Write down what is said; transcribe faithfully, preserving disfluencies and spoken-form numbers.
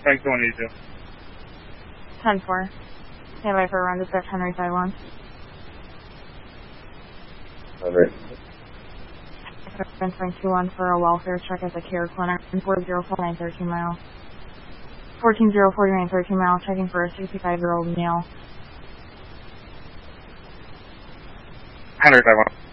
Thanks, one eighty-two. ten four. Stand by for a round dispatch, Henry five one. Alright. Transferring two one for a welfare check at the care clinic in four zero four nine thirteen mile. fourteen zero forty-nine thirteen mile, checking for a sixty-five year old male. Henry five one.